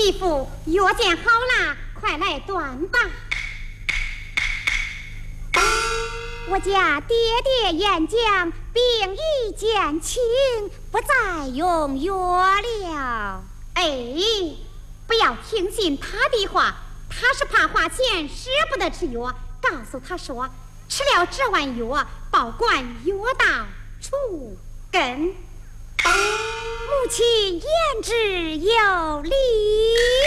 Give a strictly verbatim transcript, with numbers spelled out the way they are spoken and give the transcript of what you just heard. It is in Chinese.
义父，药见好了，快来端吧。我家爹爹演讲，病已减轻，不再用药了。哎，不要听信他的话，他是怕花钱舍不得吃药。告诉他说，吃了这碗药，保管药到除根。母亲言之有理。